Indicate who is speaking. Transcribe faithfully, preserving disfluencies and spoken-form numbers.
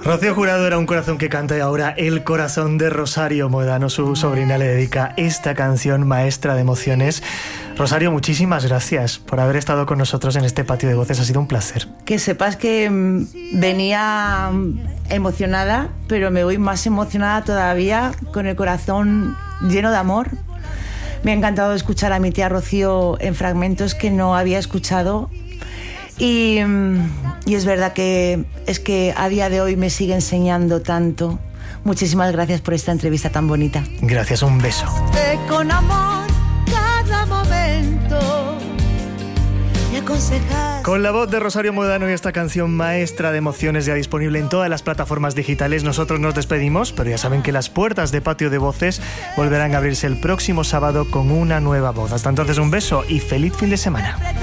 Speaker 1: Rocío Jurado era Un corazón que canta y ahora El corazón de Rosario Moedano, su sobrina, le dedica esta canción maestra de emociones. Rosario, muchísimas gracias por haber estado con nosotros en este patio de voces, ha sido un placer.
Speaker 2: Que sepas que mmm, venía emocionada, pero me voy más emocionada todavía, con el corazón lleno de amor. Me ha encantado escuchar a mi tía Rocío en fragmentos que no había escuchado. Y, y es verdad que es que a día de hoy me sigue enseñando tanto. Muchísimas gracias por esta entrevista tan bonita.
Speaker 1: Gracias, un beso.
Speaker 3: Con amor cada momento y aconsejar.
Speaker 1: Con la voz de Rosario Moedano y esta canción maestra de emociones ya disponible en todas las plataformas digitales, nosotros nos despedimos, pero ya saben que las puertas de Patio de Voces volverán a abrirse el próximo sábado con una nueva voz. Hasta entonces, un beso y feliz fin de semana.